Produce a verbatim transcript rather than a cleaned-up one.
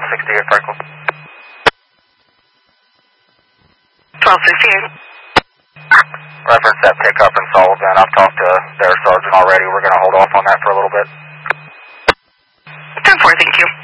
sixty-eight, Franklin. twelve sixty-eight. Reference that pickup in Sullivan. I've talked to their sergeant already. We're going to hold off on that for a little bit. ten four, thank you.